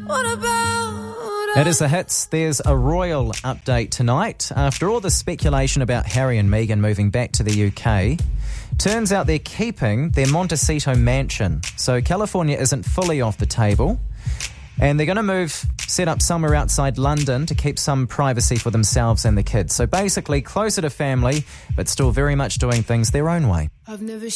It is the hits. There's a royal update tonight. After all the speculation about Harry and Meghan moving back to the UK, turns out they're keeping their Montecito mansion. So California isn't fully off the table. And they're going to set up somewhere outside London to keep some privacy for themselves and the kids. So basically closer to family, but still very much doing things their own way. I've never